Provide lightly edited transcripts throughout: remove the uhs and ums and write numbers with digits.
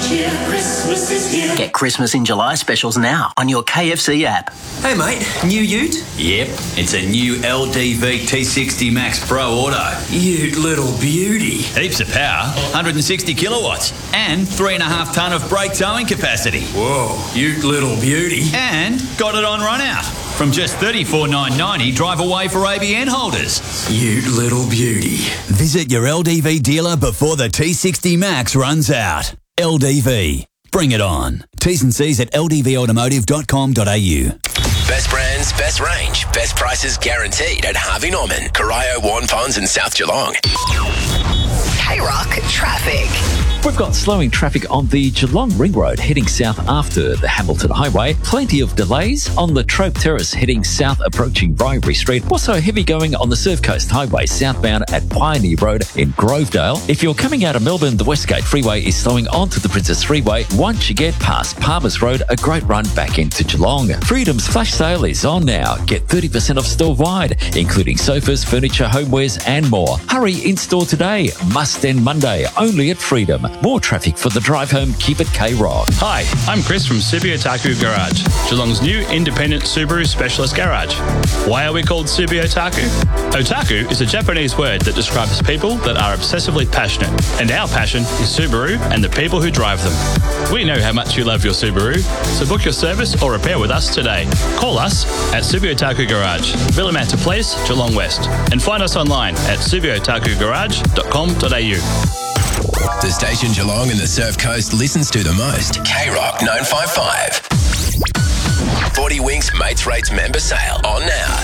cheer, Christmas is here. Get Christmas in July specials now on your KFC app. Hey mate, new ute? Yep, it's a new LDV T60 Max Pro Auto. Ute little beauty. Heaps of power, 160 kilowatts, and 3.5 tonne of brake towing capacity. Whoa, ute little beauty. And got it on run out. From just $34,990 drive away for ABN holders. Ute little beauty. Visit your LDV dealer before the T60 Max runs out. LDV. Bring it on. T's and C's at ldvautomotive.com.au. Best brands, best range, best prices guaranteed at Harvey Norman, Corio, Warren Ponds and South Geelong. K-Rock traffic. We've got slowing traffic on the Geelong Ring Road heading south after the Hamilton Highway. Plenty of delays on the Trope Terrace heading south approaching Bribery Street. Also heavy going on the Surf Coast Highway southbound at Pioneer Road in Grovedale. If you're coming out of Melbourne, the Westgate Freeway is slowing onto the Princess Freeway. Once you get past Palmers Road, a great run back into Geelong. Freedom's flash sale is on now. Get 30% off store-wide, including sofas, furniture, homewares and more. Hurry in store today. Must end Monday, only at Freedom. More traffic for the drive home. Keep it K-Rock. Hi, I'm Chris from Subi Otaku Garage, Geelong's new independent Subaru specialist garage. Why are we called Subi Otaku? Otaku is a Japanese word that describes people that are obsessively passionate, and our passion is Subaru and the people who drive them. We know how much you love your Subaru, so book your service or repair with us today. Call us at Subi Otaku Garage, Villamanta Place, Geelong West, and find us online at subiotakugarage.com.au. The station Geelong and the Surf Coast listens to the most. K-Rock 955. 40 Winks Mates Rates member sale on now.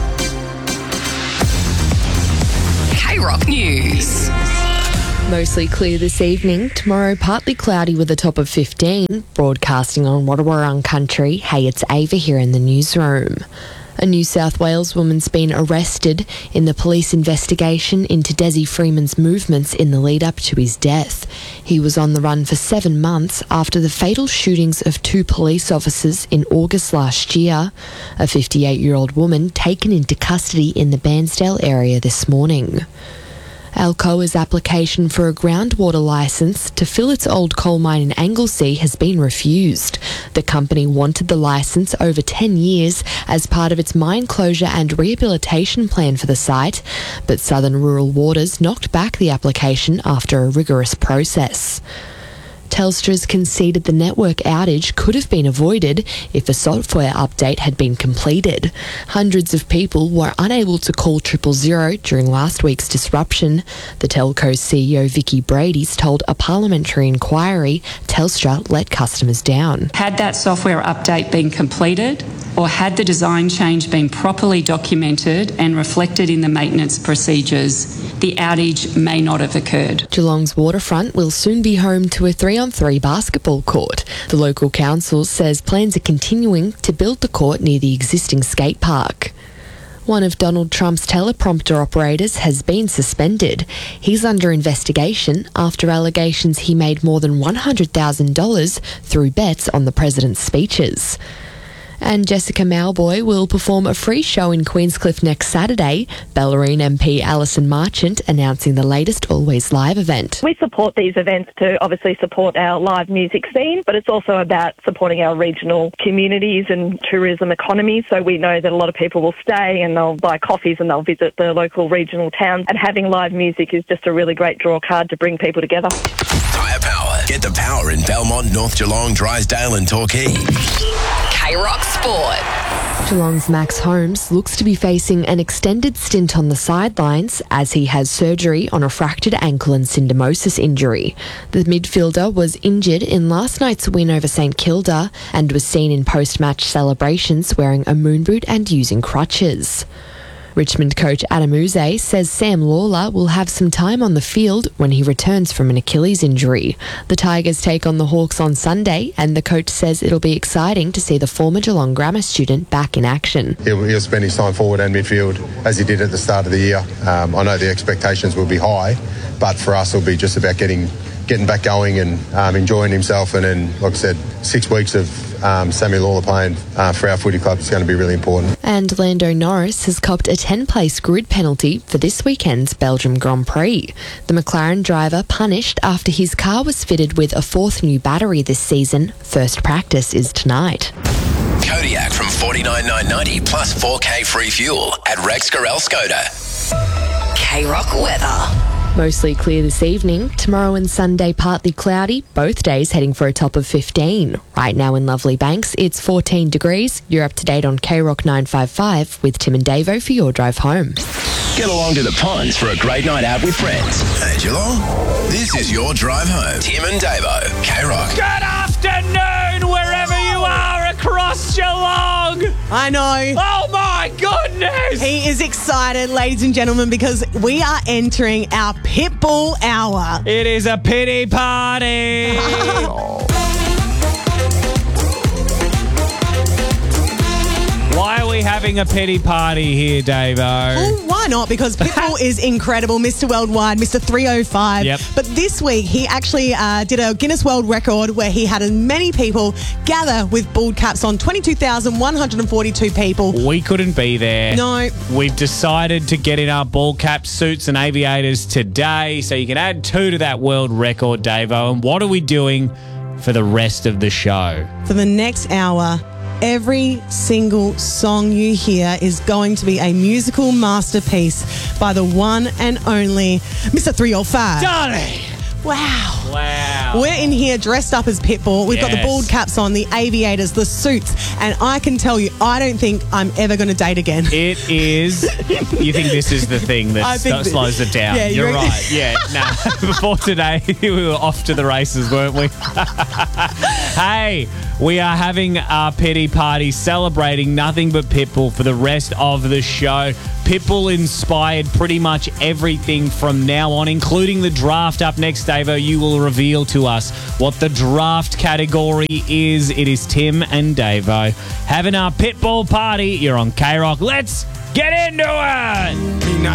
K-Rock News. Mostly clear this evening. Tomorrow, partly cloudy with a top of 15. Broadcasting on Wadawurrung Country. Hey, it's Ava here in the newsroom. A New South Wales woman's been arrested in the police investigation into Desi Freeman's movements in the lead up to his death. He was on the run for 7 months after the fatal shootings of 2 police officers in August last year. A 58-year-old woman taken into custody in the Bairnsdale area this morning. Alcoa's application for a groundwater licence to fill its old coal mine in Anglesea has been refused. The company wanted the licence over 10 years as part of its mine closure and rehabilitation plan for the site, but Southern Rural Waters knocked back the application after a rigorous process. Telstra's conceded the network outage could have been avoided if a software update had been completed. Hundreds of people were unable to call 000 during last week's disruption. The telco's CEO Vicky Brady's told a parliamentary inquiry Telstra let customers down. Had that software update been completed, or had the design change been properly documented and reflected in the maintenance procedures, the outage may not have occurred. Geelong's waterfront will soon be home to a 3-on-3 basketball court. The local council says plans are continuing to build the court near the existing skate park. One of Donald Trump's teleprompter operators has been suspended. He's under investigation after allegations he made more than $100,000 through bets on the president's speeches. And Jessica Mauboy will perform a free show in Queenscliff next Saturday. Bellarine MP Alison Marchant announcing the latest Always Live event. We support these events to obviously support our live music scene, but it's also about supporting our regional communities and tourism economy. So we know that a lot of people will stay and they'll buy coffees and they'll visit the local regional towns. And having live music is just a really great draw card to bring people together. Tyre Power. Get the power in Belmont, North Geelong, Drysdale and Torquay. K-Rock Sport. Geelong's Max Holmes looks to be facing an extended stint on the sidelines as he has surgery on a fractured ankle and syndesmosis injury. The midfielder was injured in last night's win over St Kilda and was seen in post-match celebrations wearing a moon boot and using crutches. Richmond coach Adam Uze says Sam Lawler will have some time on the field when he returns from an Achilles injury. The Tigers take on the Hawks on Sunday, and the coach says it'll be exciting to see the former Geelong grammar student back in action. He'll spend his time forward and midfield as he did at the start of the year. I know the expectations will be high, but for us it'll be just about getting getting back going and enjoying himself. And then, like I said, 6 weeks of Sammy Lawler playing for our footy club is going to be really important. And Lando Norris has copped a 10-place grid penalty for this weekend's Belgium Grand Prix. The McLaren driver punished after his car was fitted with a 4th new battery this season. First practice is tonight. Kodiak from $49,990 plus 4K free fuel at Rex Gorel Skoda. K-Rock weather. Mostly clear this evening. Tomorrow and Sunday partly cloudy, both days heading for a top of 15. Right now in Lovely Banks, it's 14 degrees. You're up to date on K-Rock 955 with Tim and Davo for your drive home. Get along to the ponds for a great night out with friends. Hey Geelong, this is your drive home. Tim and Davo, K-Rock. Good afternoon, wherever you are across Geelong. I know. Oh my goodness. He is excited, ladies and gentlemen, because we are entering our Pitbull Hour. It is a pity party. Why are we having a pity party here, Davo? Well, why not? Because Pitbull is incredible. Mr. Worldwide, Mr. 305. Yep. But this week, he actually did a Guinness World Record where he had as many people gather with bald caps on, 22,142 people. We couldn't be there. No. We've decided to get in our ball cap suits and aviators today, so you can add 2 to that world record, Davo. And what are we doing for the rest of the show? For the next hour, every single song you hear is going to be a musical masterpiece by the one and only Mr. 305. Darling! Wow. Wow. We're in here dressed up as Pitbull. We've got the bald caps on, the aviators, the suits, and I can tell you, I don't think I'm ever going to date again. It is. You think this is the thing that slows it down? Yeah, You're right. Yeah. Nah. Before today, we were off to the races, weren't we? Hey, we are having our pity party celebrating nothing but Pitbull for the rest of the show. Pitbull inspired pretty much everything from now on, including the draft. Up next, Davo, you will reveal to us what the draft category is. It is Tim and Davo having our Pitbull party. You're on K-Rock. Let's get into it!